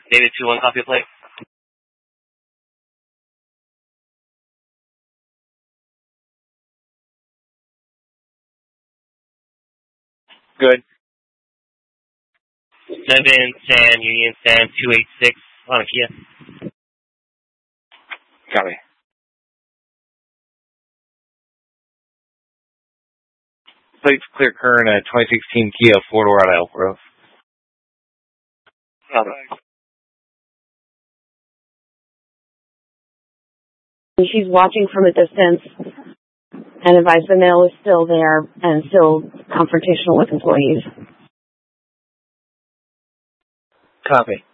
David 2-1, copy plate. Good. 7 San, Union San 286 on a Kia. Copy. Plates clear current 2016 Kia 4-door out of Elk Grove. Copy. She's watching from a distance and advised the male is still there and still confrontational with employees. Copy.